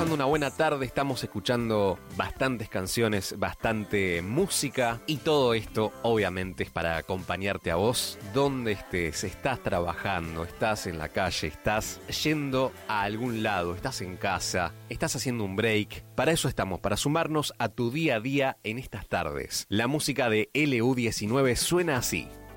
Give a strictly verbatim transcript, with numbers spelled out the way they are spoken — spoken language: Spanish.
pasando una buena tarde, estamos escuchando bastantes canciones, bastante música y todo esto obviamente es para acompañarte a vos donde estés, estás trabajando, estás en la calle, estás yendo a algún lado, estás en casa, estás haciendo un break. Para eso estamos, para sumarnos a tu día a día en estas tardes. La música de L U diecinueve suena así.